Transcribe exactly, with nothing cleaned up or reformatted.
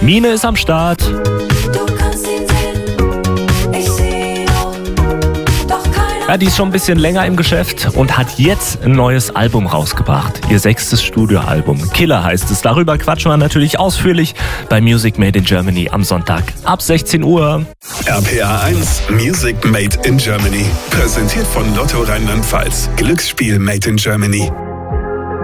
Mine ist am Start. Ja, die ist schon ein bisschen länger im Geschäft und hat jetzt ein neues Album rausgebracht. Ihr sechstes Studioalbum. Killer heißt es. Darüber quatschen wir natürlich ausführlich bei Music Made in Germany am Sonntag ab sechzehn Uhr. R P R eins Music Made in Germany. Präsentiert von Lotto Rheinland-Pfalz. Glücksspiel Made in Germany.